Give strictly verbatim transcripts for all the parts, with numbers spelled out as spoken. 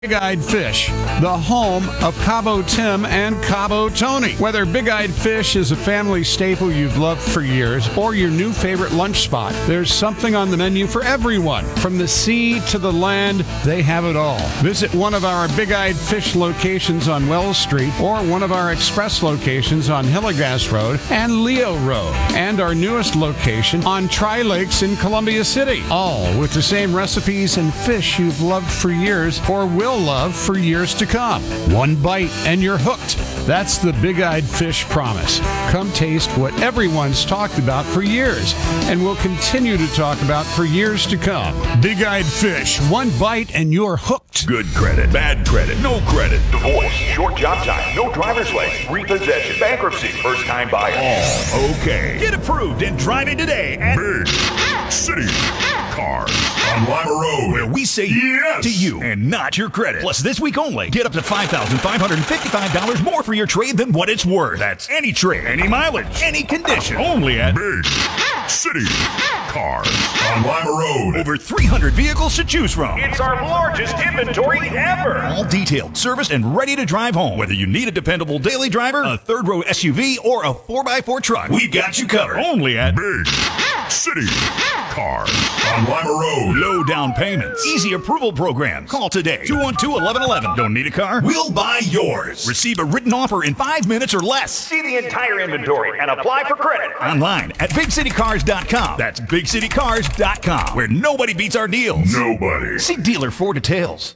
Big Eyed Fish, the home of Cabo Tim and Cabo Tony. Whether Big Eyed Fish is a family staple you've loved for years or your new favorite lunch spot, there's something on the menu for everyone. From the sea to the land, they have it all. Visit one of our Big Eyed Fish locations on Wells Street or one of our express locations on Hillegas Road and Leo Road, and our newest location on Tri Lakes in Columbia City. All with the same recipes and fish you've loved for years or will love for years to come. One bite and you're hooked. That's the Big Eyed Fish promise. Come taste what everyone's talked about for years and will continue to talk about for years to come. Big Eyed Fish, one bite and you're hooked. Good credit, bad credit, no credit, divorce, short job time, no driver's license, repossession, bankruptcy, first time buyer. All okay. Get approved and drive it today at Big City Cars on Lima Road, where we say yes to you and not your credit. Plus, this week only, get up to five thousand five hundred fifty-five dollars more for your trade than what it's worth. That's any trade, any mileage, any condition. Only at Big City Cars on Lima Road. Over three hundred vehicles to choose from. It's our largest inventory ever. All detailed, serviced, and ready to drive home. Whether you need a dependable daily driver, a third-row S U V, or a four by four truck, we've got you covered. Only at Big City Cars on Lima Road. Low down payments, easy approval programs. Call today, two one two, eleven eleven. Don't need a car? We'll buy yours. Receive a written offer in five minutes or less. See the entire inventory and apply for credit online at big city cars dot com. That's big city cars dot com, where nobody beats our deals. Nobody. See dealer for details.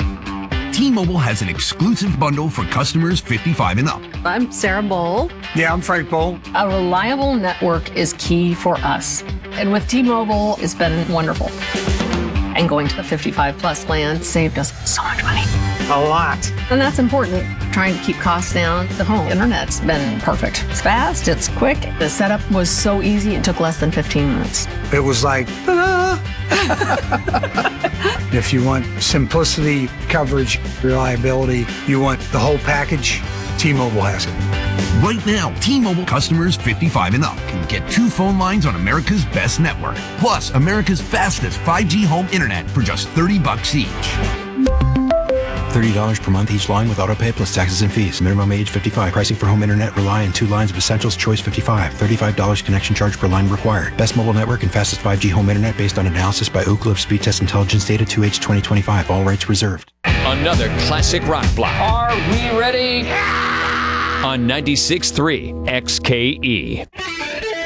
T-Mobile has an exclusive bundle for customers fifty-five and up. I'm Sarah Bowl. Yeah, I'm Frank Bowl. A reliable network is key for us. And with T-Mobile, it's been wonderful. And going to the fifty-five plus plan saved us so much money. A lot. And that's important. Trying to keep costs down. The home internet's been perfect. It's fast, it's quick. The setup was so easy, it took less than fifteen minutes. It was like, ta-da! If you want simplicity, coverage, reliability, you want the whole package, T-Mobile has it. Right now, T-Mobile customers fifty-five and up can get two phone lines on America's best network, plus America's fastest five G home internet for just thirty bucks each. thirty dollars per month each line with autopay plus taxes and fees. Minimum age fifty-five. Pricing for home internet rely on two lines of Essentials Choice fifty-five. thirty-five dollars connection charge per line required. Best mobile network and fastest five G home internet based on analysis by Oak Cliff Speed Test Intelligence Data two H twenty twenty-five. All rights reserved. Another classic rock block. Are we ready? On ninety-six point three X K E.